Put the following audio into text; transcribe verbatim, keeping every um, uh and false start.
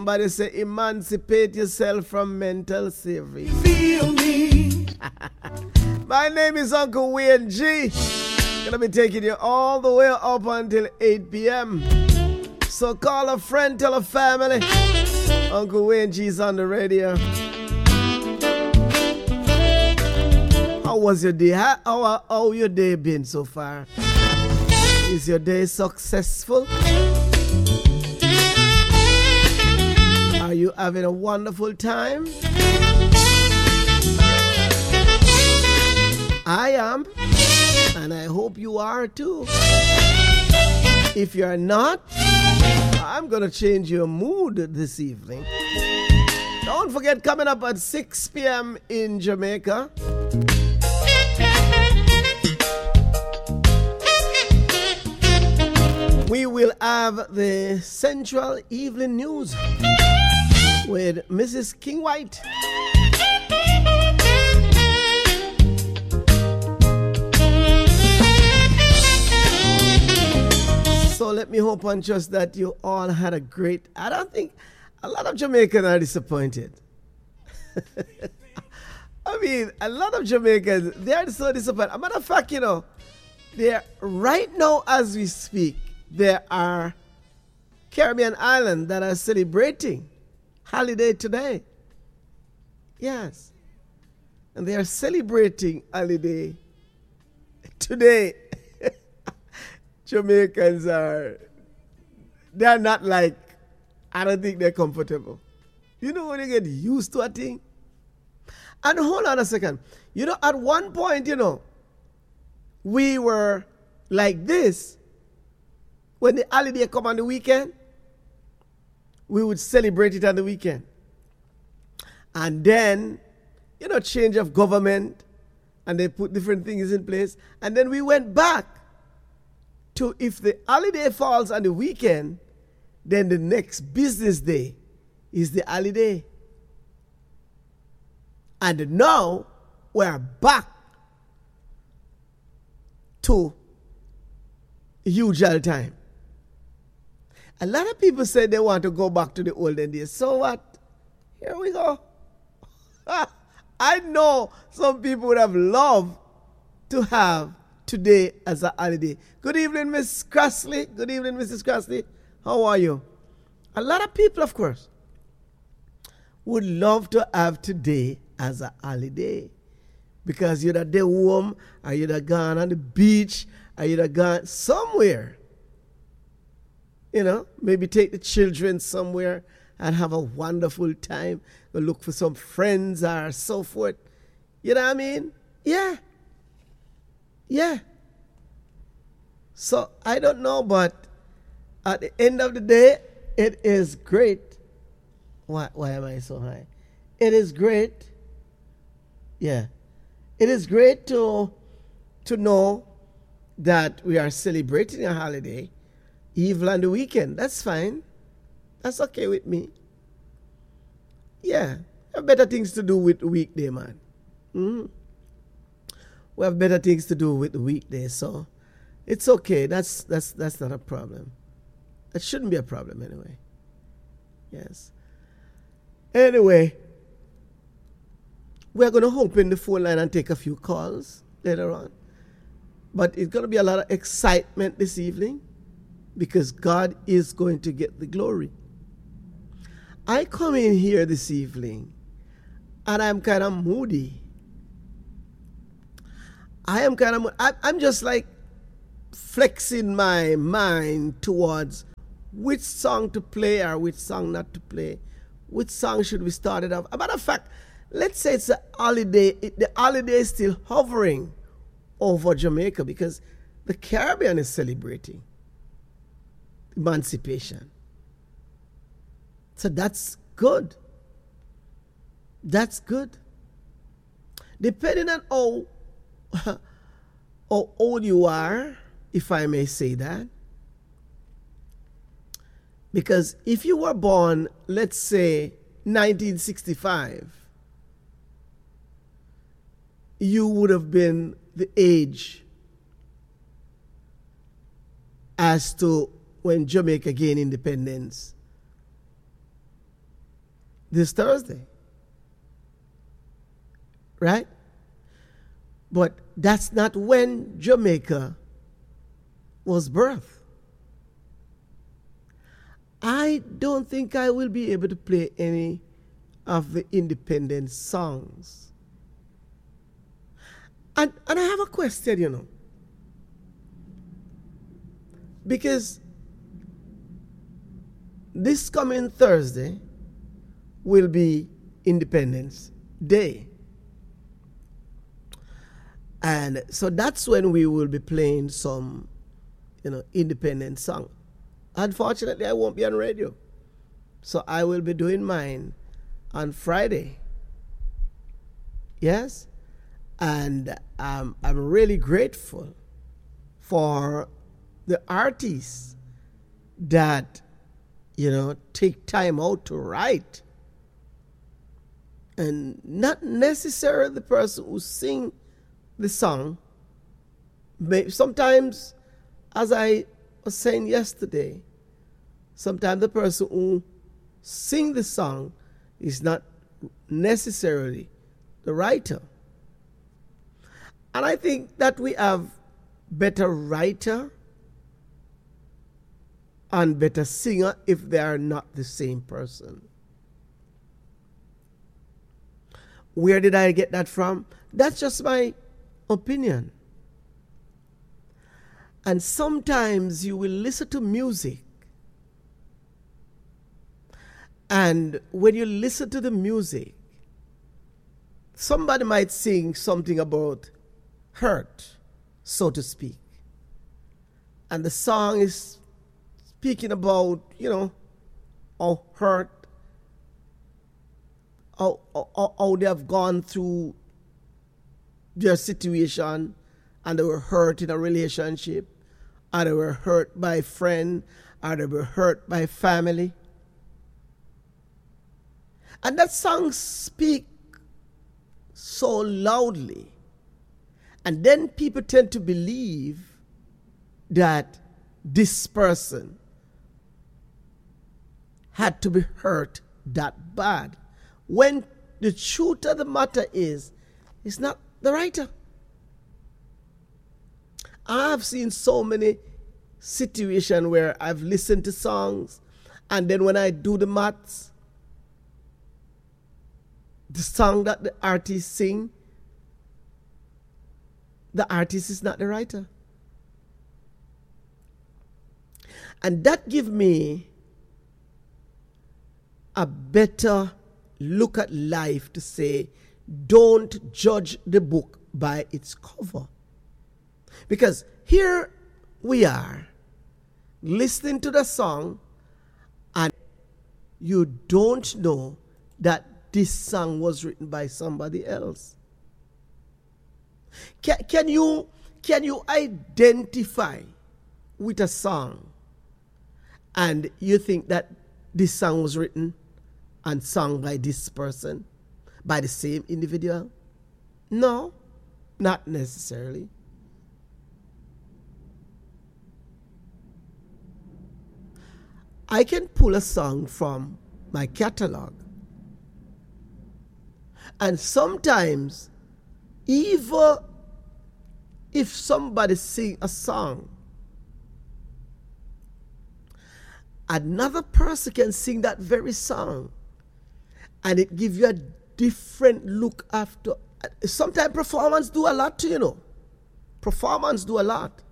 Somebody say, emancipate yourself from mental slavery. Feel me. My name is Uncle Wayne G. Gonna be taking you all the way up until eight p.m. So call a friend, tell a family. Uncle Wayne G's on the radio. How was your day? How, how, how your day been so far? Is your day successful? Are you having a wonderful time? I am, and I hope you are too. If you're not, I'm going to change your mood this evening. Don't forget, coming up at six p.m. in Jamaica, we will have the Central Evening News with Missus King White. So let me hope and trust that you all had a great... I don't think... A lot of Jamaicans are disappointed. I mean, a lot of Jamaicans, they are so disappointed. As a matter of fact, you know, they're, right now as we speak, there are Caribbean islands that are celebrating holiday today. Yes. And they are celebrating holiday today. Jamaicans are, they're not like, I don't think they're comfortable. You know when you get used to a thing? And hold on a second. You know, at one point, you know, we were like this. When the holiday come on the weekend, we would celebrate it on the weekend. And then, you know, change of government, and they put different things in place. And then we went back to, if the holiday falls on the weekend, then the next business day is the holiday. And now we're back to usual time. A lot of people say they want to go back to the olden days. So what? Here we go. I know some people would have loved to have today as a holiday. Good evening, Miss Crossley. Good evening, Missus Crossley. How are you? A lot of people, of course, would love to have today as a holiday, because you'd have day home, or you'd have gone on the beach, or you'd have gone somewhere. You know, maybe take the children somewhere and have a wonderful time. Go look for some friends or so forth. You know what I mean? Yeah. Yeah. So, I don't know, but at the end of the day, it is great. Why, why am I so high? It is great. Yeah. It is great to, to know that we are celebrating a holiday, even on the weekend. That's fine. That's okay with me. Yeah. We have better things to do with the weekday, man. Mm-hmm. We have better things to do with the weekday, so it's okay. That's that's that's not a problem. That shouldn't be a problem anyway. Yes. Anyway, we're going to open the phone line and take a few calls later on. But it's going to be a lot of excitement this evening, because God is going to get the glory. I come in here this evening and I'm kind of moody. I am kind of, I, I'm just like flexing my mind towards which song to play or which song not to play. Which song should we start it off? As a matter of fact, let's say it's a holiday. It, the holiday is still hovering over Jamaica because the Caribbean is celebrating emancipation. So that's good. That's good. Depending on how, how old you are, if I may say that. Because if you were born, let's say, nineteen sixty-five, you would have been the age as to when Jamaica gained independence this Thursday. Right? But that's not when Jamaica was birthed. I don't think I will be able to play any of the independent songs. And, and I have a question, you know. Because this coming Thursday will be Independence Day. And so that's when we will be playing some, you know, independent song. Unfortunately, I won't be on radio. So I will be doing mine on Friday. Yes? And um, I'm really grateful for the artists that, you know, take time out to write. And not necessarily the person who sing the song. Sometimes, as I was saying yesterday, sometimes the person who sing the song is not necessarily the writer. And I think that we have better writer and better singer if they are not the same person. Where did I get that from? That's just my opinion. And sometimes you will listen to music, and when you listen to the music, somebody might sing something about hurt, so to speak. And the song is speaking about, you know, how hurt, how, how, how they have gone through their situation, and they were hurt in a relationship, or they were hurt by a friend, or they were hurt by family. And that song speak so loudly. And then people tend to believe that this person had to be hurt that bad. When the truth of the matter is, it's not the writer. I've seen so many situations where I've listened to songs, and then when I do the maths, the song that the artist sing, the artist is not the writer. And that gives me a better look at life to say, don't judge the book by its cover. Because here we are, listening to the song, and you don't know that this song was written by somebody else. Can, can you can you identify with a song and you think that this song was written and sung by this person, by the same individual? No, not necessarily. I can pull a song from my catalog, and sometimes, even if somebody sing a song, another person can sing that very song, and it gives you a different look after. Sometimes performance do a lot too, you know. Performance do a lot.